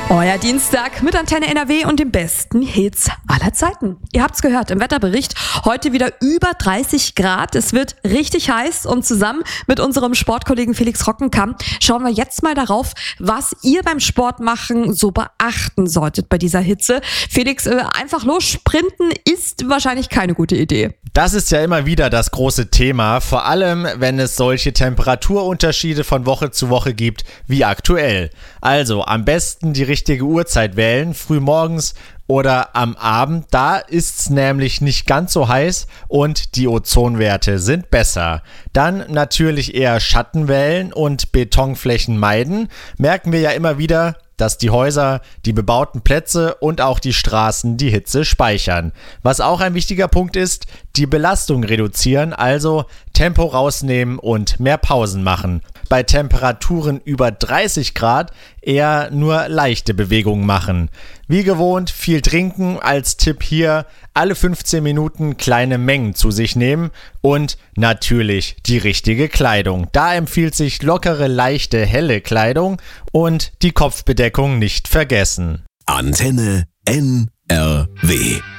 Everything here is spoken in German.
Euer Dienstag mit Antenne NRW und den besten Hits aller Zeiten. Ihr habt's gehört im Wetterbericht. Heute wieder über 30 Grad. Es wird richtig heiß und zusammen mit unserem Sportkollegen Felix Rockenkamp schauen wir jetzt mal darauf, was ihr beim Sport machen so beachten solltet bei dieser Hitze. Felix, einfach los sprinten ist wahrscheinlich keine gute Idee. Das ist ja immer wieder das große Thema, vor allem wenn es solche Temperaturunterschiede von Woche zu Woche gibt wie aktuell. Also am besten die richtige Uhrzeit wählen, früh morgens oder am Abend. Da ist's nämlich nicht ganz so heiß und die Ozonwerte sind besser. Dann natürlich eher Schatten wählen und Betonflächen meiden. Merken wir ja immer wieder, dass die Häuser, die bebauten Plätze und auch die Straßen die Hitze speichern. Was auch ein wichtiger Punkt ist, die Belastung reduzieren, also Tempo rausnehmen und mehr Pausen machen. Bei Temperaturen über 30 Grad eher nur leichte Bewegungen machen. Wie gewohnt viel trinken, als Tipp hier alle 15 Minuten kleine Mengen zu sich nehmen und natürlich die richtige Kleidung. Da empfiehlt sich lockere, leichte, helle Kleidung und die Kopfbedeckung nicht vergessen. Antenne NRW